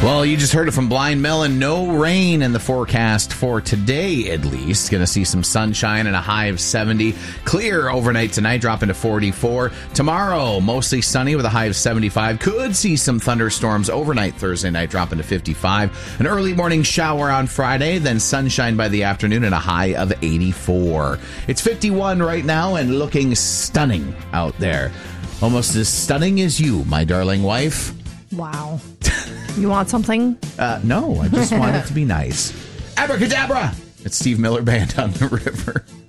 Well, you just heard it from Blind Melon. No rain in the forecast for today, at least. Going to see some sunshine and a high of 70. Clear overnight tonight, dropping to 44. Tomorrow, mostly sunny with a high of 75. Could see some thunderstorms overnight Thursday night, dropping to 55. An early morning shower on Friday, then sunshine by the afternoon and a high of 84. It's 51 right now and looking stunning out there. Almost as stunning as you, my darling wife. Wow. You want something? No, I just want it to be nice. Abracadabra! It's Steve Miller Band on the River.